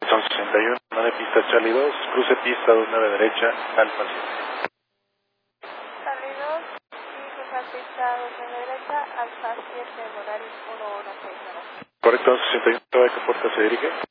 Son 61, de pista Charlie 2, cruce pista 29 derecha, Alfa 7. Charlie 2, y cruzar pista 29 derecha, Alfa 7, Volaris 116. Correcto, 61, ¿a qué puerta se dirige?